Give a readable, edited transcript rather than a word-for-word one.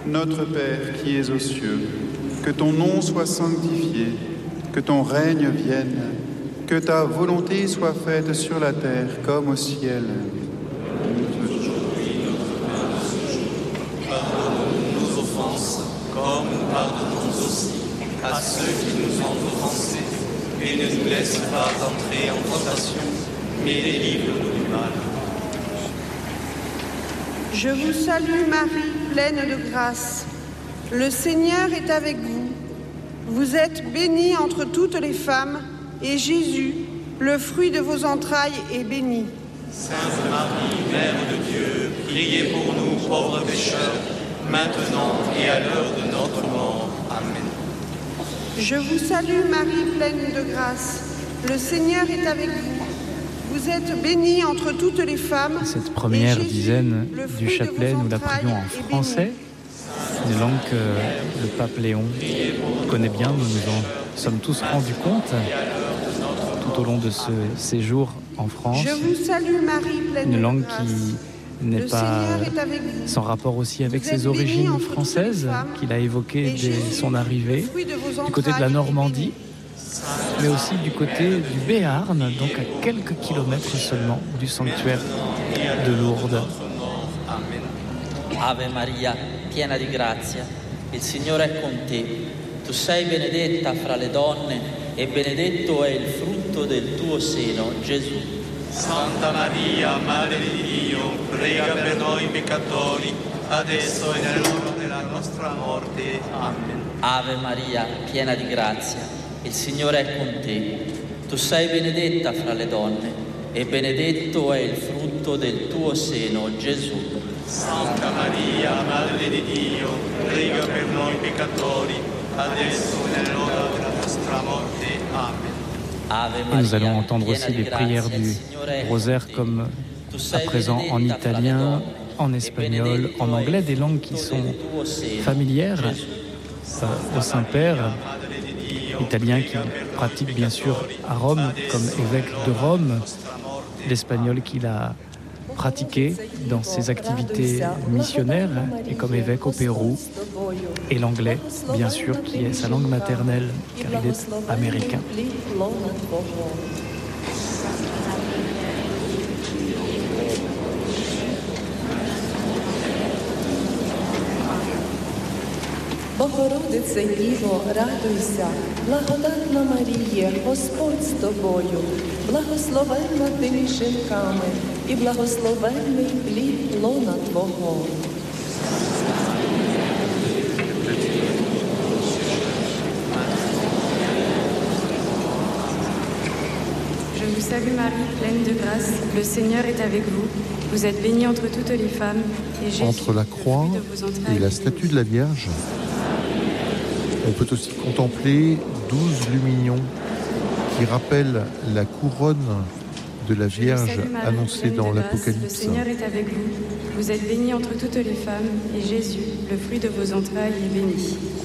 Notre Père qui es aux cieux, que ton nom soit sanctifié, que ton règne vienne, que ta volonté soit faite sur la terre comme au ciel. Pardonne-nous nos offenses, comme nous pardonnons aussi à ceux qui nous ont offensés, et ne nous laisse pas entrer en tentation, mais délivre-nous du mal. Je vous salue Marie, pleine de grâce. Le Seigneur est avec vous. Vous êtes bénie entre toutes les femmes, et Jésus, le fruit de vos entrailles, est béni. Sainte Marie, Mère de Dieu, priez pour nous pauvres pécheurs, maintenant et à l'heure de notre mort. Amen. Je vous salue Marie, pleine de grâce. Le Seigneur est avec vous. Vous êtes bénie entre toutes les femmes. Cette première Jésus, dizaine le du fruit de chapelet, vos nous la entrailles, prions en est français, une langue que le pape Léon connaît bien. Nous nous en sommes tous rendus compte tout au long de ce séjour en France. Je vous salue Marie, pleine Une langue de grâce. qui n'est Le pas Seigneur est avec vous. sans rapport aussi avec Vous êtes ses origines bénie entre françaises toutes les femmes, qu'il a évoquées et dès Jésus, son arrivée, le fruit de vos du côté de la entrailles, est Normandie, béni. mais aussi du côté du Béarn, donc à quelques kilomètres seulement du sanctuaire de Lourdes. Ave Maria, piena di grazia, il Signore è con te. Tu sei benedetta fra le donne e benedetto è il frutto del tuo seno, Gesù. Santa Maria, Madre di Dio, prega per noi peccatori, adesso e nell'ora della nostra morte. Amen. Ave Maria, piena di grazia, il Signore è con te. Tu sei benedetta fra le donne e benedetto è il frutto del tuo seno, Gesù. Santa Maria, Madre di Dio, prega per noi peccatori, adesso e nell'ora della nostra morte. Amen. Ave Et nous allons Maria, entendre piena aussi di les prières grazia, il du Signore è con rosaire te. comme Tu à sei présent en benedetta fra le italien, donne en e espagnol, benedetto en è anglais, il des langues qui frutto sont del tuo seno, familières Gesù. au Saint-Père, italien qu'il pratique bien sûr à Rome comme évêque de Rome, l'espagnol qu'il a pratiqué dans ses activités missionnaires et comme évêque au Pérou, et l'anglais bien sûr qui est sa langue maternelle car il est américain. Богородице Діво, радуйся, благодатна Марія, Господь з тобою, благословенна ти між жінками, і благословенний плід лона Твого. Je vous salue Marie, pleine de grâce, le Seigneur est avec vous. Vous êtes bénie entre toutes les femmes, et Jésus, Entre la croix le fruit de vos entrailles, et la est statue béni. de la Vierge, on peut aussi contempler 12 lumignons qui rappellent la couronne de la Je vous Vierge salue Marie, annoncée pleine dans de grâce, l'Apocalypse. Le Seigneur est avec vous. Vous êtes bénie entre toutes les femmes, et Jésus, le fruit de vos entrailles, est béni.